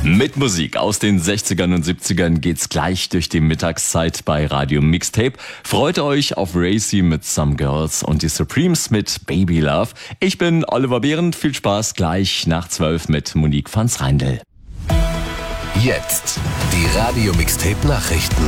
Mit Musik aus den 60ern und 70ern geht's gleich durch die Mittagszeit bei Radio Mixtape. Freut euch auf Racy mit Some Girls und die Supremes mit Baby Love. Ich bin Oliver Behrendt. Viel Spaß gleich nach 12 mit Monique van 's Reindl. Jetzt die Radio Mixtape Nachrichten.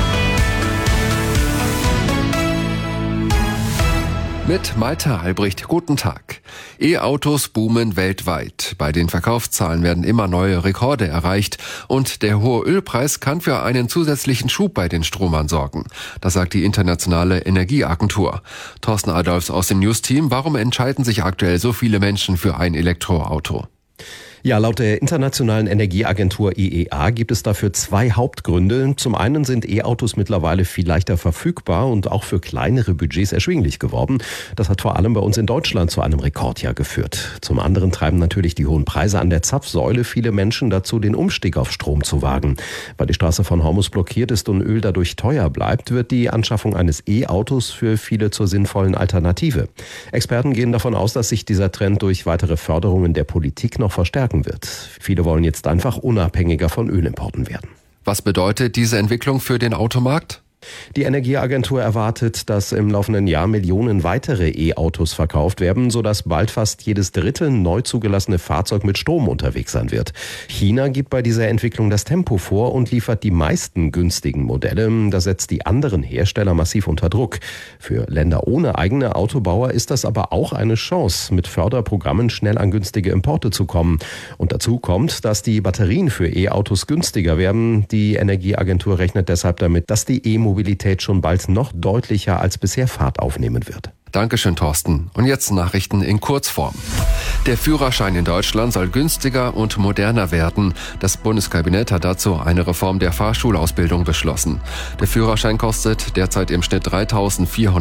Mit Malte Albrecht, guten Tag. E-Autos boomen weltweit. Bei den Verkaufszahlen werden immer neue Rekorde erreicht und der hohe Ölpreis kann für einen zusätzlichen Schub bei den Stromern sorgen. Das sagt die Internationale Energieagentur. Thorsten Adolfs aus dem News-Team, warum entscheiden sich aktuell so viele Menschen für ein Elektroauto? Ja, laut der Internationalen Energieagentur IEA gibt es dafür zwei Hauptgründe. Zum einen sind E-Autos mittlerweile viel leichter verfügbar und auch für kleinere Budgets erschwinglich geworden. Das hat vor allem bei uns in Deutschland zu einem Rekordjahr geführt. Zum anderen treiben natürlich die hohen Preise an der Zapfsäule viele Menschen dazu, den Umstieg auf Strom zu wagen. Weil die Straße von Hormuz blockiert ist und Öl dadurch teuer bleibt, wird die Anschaffung eines E-Autos für viele zur sinnvollen Alternative. Experten gehen davon aus, dass sich dieser Trend durch weitere Förderungen der Politik noch verstärken wird. Viele wollen jetzt einfach unabhängiger von Ölimporten werden. Was bedeutet diese Entwicklung für den Automarkt? Die Energieagentur erwartet, dass im laufenden Jahr Millionen weitere E-Autos verkauft werden, sodass bald fast jedes dritte neu zugelassene Fahrzeug mit Strom unterwegs sein wird. China gibt bei dieser Entwicklung das Tempo vor und liefert die meisten günstigen Modelle. Das setzt die anderen Hersteller massiv unter Druck. Für Länder ohne eigene Autobauer ist das aber auch eine Chance, mit Förderprogrammen schnell an günstige Importe zu kommen. Und dazu kommt, dass die Batterien für E-Autos günstiger werden. Die Energieagentur rechnet deshalb damit, dass die E-Mobilität schon bald noch deutlicher als bisher Fahrt aufnehmen wird. Dankeschön, Thorsten. Und jetzt Nachrichten in Kurzform. Der Führerschein in Deutschland soll günstiger und moderner werden. Das Bundeskabinett hat dazu eine Reform der Fahrschulausbildung beschlossen. Der Führerschein kostet derzeit im Schnitt 3.400